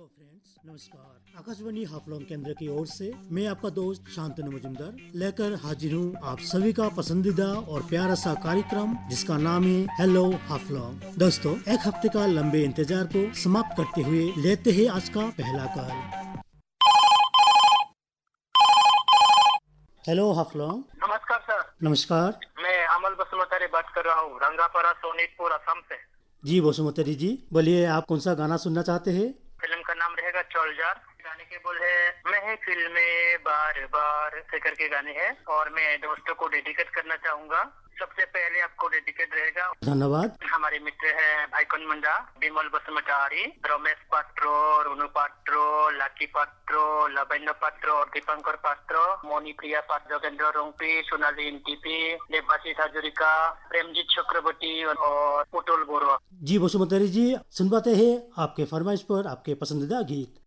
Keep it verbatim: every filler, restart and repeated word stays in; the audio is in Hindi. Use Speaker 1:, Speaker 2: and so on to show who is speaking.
Speaker 1: हेलो फ्रेंड्स, नमस्कार। आकाशवाणी हाफलॉन्ग केंद्र की ओर से मैं आपका दोस्त शांतनु मजुमदार लेकर हाजिर हूँ आप सभी का पसंदीदा और प्यारा सा कार्यक्रम जिसका नाम है हेलो हाफलॉन्ग। दोस्तों, एक हफ्ते का लंबे इंतजार को समाप्त करते हुए लेते हैं आज का पहला कॉल। हेलो हाफलॉन्ग।
Speaker 2: नमस्कार सर।
Speaker 1: नमस्कार।
Speaker 2: मैं अमल बसुमतारी बात कर रहा हूँ, रंगापारा सोनीतपुर असम से।
Speaker 1: जी बसुमतारी जी, बोलिए आप कौन सा गाना सुनना चाहते हैं?
Speaker 2: फिल्म का नाम रहेगा चौलजार। गाने के बोल है महफिल में बार बार से करके गाने हैं और मैं दोस्तों को डेडिकेट करना चाहूंगा। सबसे पहले आपको डेडिकेट रहेगा।
Speaker 1: धन्यवाद।
Speaker 2: हमारे मित्र है भाईकन मंडा, बिमल बसुमतारी, रमेश पात्रो, रुनु पात्रो, लाकी पात्रो, लवेंद्र पात्रो और दीपंकर पात्रो, मोनी प्रिया पात्रो, जोगेंद्र रोंगपी, सोनाली इंटीपी, देवाशीष हजूरिका, प्रेमजीत चक्रवर्ती और पुतुल बोरो।
Speaker 1: जी बसुमतारी जी, सुनवाते हैं आपके फरमाइश पर आपके पसंदीदा गीत।